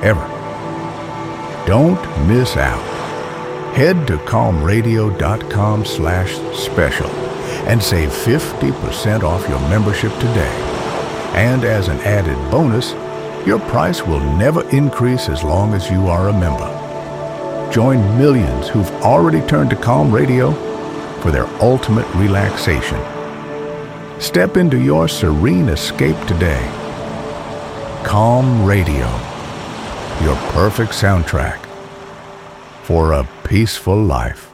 ever. Don't miss out. Head to calmradio.com/special and save 50% off your membership today. And as an added bonus, your price will never increase as long as you are a member. Join millions who've already turned to Calm Radio for their ultimate relaxation. Step into your serene escape today. Calm Radio, your perfect soundtrack for a peaceful life.